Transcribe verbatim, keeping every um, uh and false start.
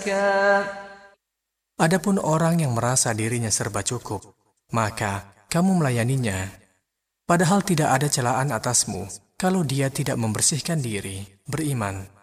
Adapun orang yang merasa dirinya serba cukup, maka kamu melayaninya. Padahal tidak ada celaan atasmu kalau dia tidak membersihkan diri, beriman,